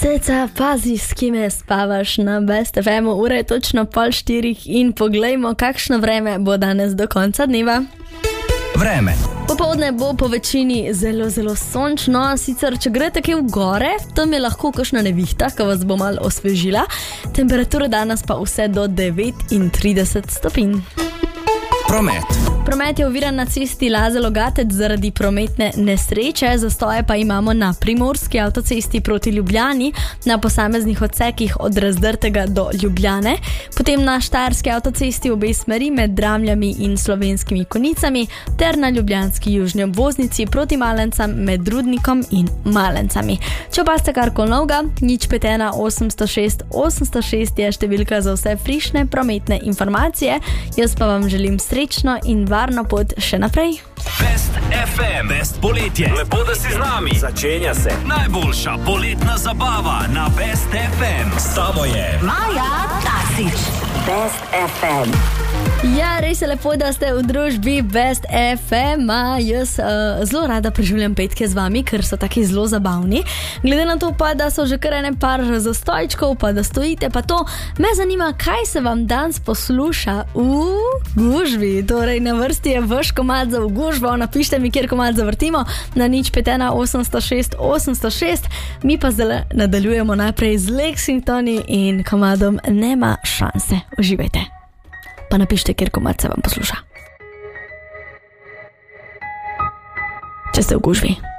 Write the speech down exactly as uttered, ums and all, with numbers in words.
Ceca, pazi, s kime spavaš na Best ef emu, ura je točno pol štirih in poglejmo, kakšno vreme bo danes do konca dneva. Vreme. Popoldne bo po večini zelo, zelo sončno, sicer če greste kje v gore, tam je lahko kakšna nevihta, ki vas bo malo osvežila. Temperatura danes pa vse do devetintrideset stopinj. Promet. Promet je oviran na cesti Laze-Logatec zaradi prometne nesreče, zastoje pa imamo na primorski avtocesti proti Ljubljani, na posameznih odsekih od Razdrtega do Ljubljane, potem na štajerski avtocesti obe smeri med Dramljami in Slovenskimi Konjicami ter na ljubljanski južni obvoznici proti Malencam med Rudnikom in Malencami. Če pa ste karkoli novega, nič pet ena osemsto šest osemsto šest je številka za vse frišne prometne informacije. Jaz pa vam želim srečno in varno pot še naprej. Best ef em, Best poletje. Lepo, da si z nami. Začenja se najboljša poletna zabava na Best ef em. S tabo je Maja Tasič. Best ef em. Ja, res je lepo, da ste v družbi Best ef ema. Jaz uh, zelo rada preživljam petke z vami, ker so taki zelo zabavni. Glede na to pa, da so že kar ene par zastojčkov, pa da stojite, pa to me zanima, kaj se vam danes posluša v gužvi. Torej, na vrsti je vaš komad za v gužvo. Napište mi, kjer komad zavrtimo na nič pet ena osemsto šest osemsto šest. Mi pa zdaj nadaljujemo najprej z Lexingtoni in komadom Nema šanse. Uživajte. Pa napište, kjer komad se vam posluša. Če ste v gužvi.